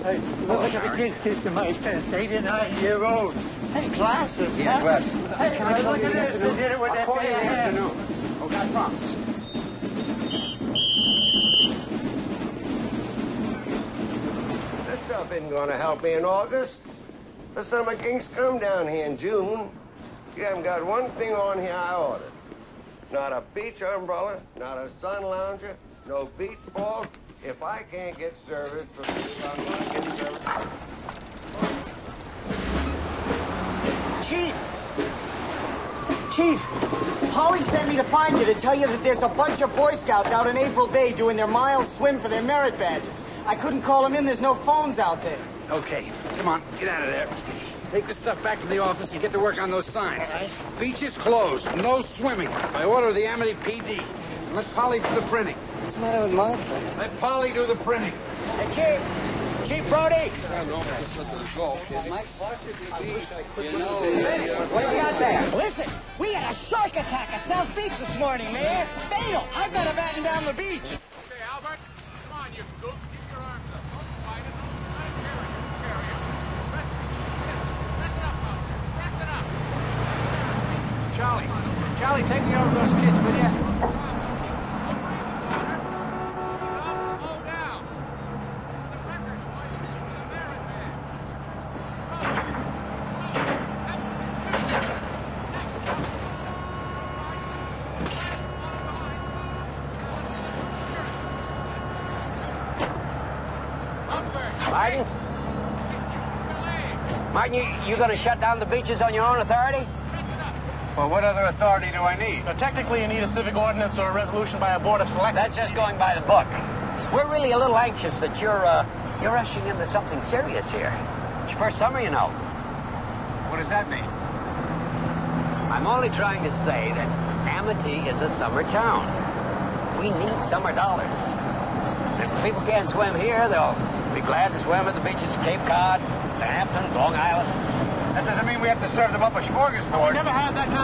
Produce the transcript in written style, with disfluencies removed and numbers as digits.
Hey, look at the kids kissing my pants. 8 and 9 year old. Hey, glasses. Yeah, glasses. Hey, look at this. They did it with that big hand. Okay, I promise. This stuff isn't going to help me in August. The summer kings come down here in June. You haven't got one thing on here I ordered. Not a beach umbrella, not a sun lounger, no beach balls. If I can't get service from you, I'm going to get service. Chief, Polly sent me to find you to tell you that there's a bunch of Boy Scouts out in April Bay doing their mile swim for their merit badges. I couldn't call them in. There's no phones out there. Okay, come on, get out of there. Take this stuff back to the office and get to work on those signs. All right. Beach is closed. No swimming. By order of the Amity PD. And let Polly do the printing. What's the matter with my thing? Let Polly do the printing. Hey, Chief! Chief Brody! What do you got there? Listen, we had a shark attack at South Beach this morning, Mayor. Fatal! I better batten down the beach. Okay, Albert, come on, you goop. Keep your arms up. Don't fight it. Don't let it carry you. Carry you. Rest it up, Albert. Rest it up. Charlie, take me over those kids, will you? Martin, you gonna shut down the beaches on your own authority? Well, what other authority do I need? Technically, you need a civic ordinance or a resolution by a board of selectmen. That's just going by the book. We're really a little anxious that you're rushing into something serious here. It's your first summer, you know. What does that mean? I'm only trying to say that Amity is a summer town. We need summer dollars. And if people can't swim here, they'll be glad to swim at the beaches of Cape Cod, the Hamptons, Long Island. That doesn't mean we have to serve them up a smorgasbord. We never had that kind